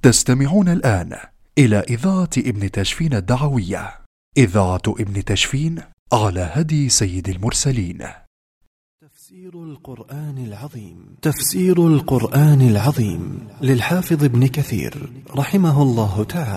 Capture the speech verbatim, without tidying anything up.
تستمعون الآن إلى إذاعة ابن تشفين الدعوية، إذاعة ابن تشفين على هدي سيد المرسلين. تفسير القرآن العظيم تفسير القرآن العظيم للحافظ ابن كثير رحمه الله تعالى.